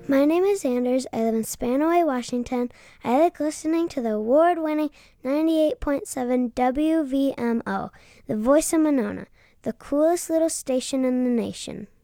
My name is Anders. I live in Spanaway, Washington. I like listening to the award-winning 98.7 WVMO, the voice of Monona, the coolest little station in the nation.